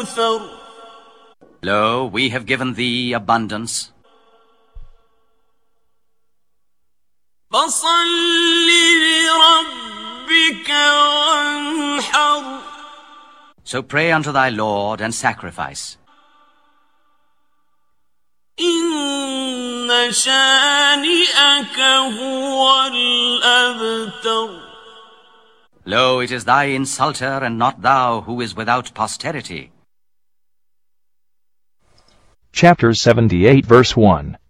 الْكَوْثَرُ Lo, we have given thee abundance. فَصَلِّ لِرَبِّكَ وَانْحَرْ So pray unto thy Lord and sacrifice. إِنَّ شَانِئَكَ هُوَ الْأَبْتَرُ Lo, it is thy insulter and not thou who is without posterity. Chapter 78 verse 1.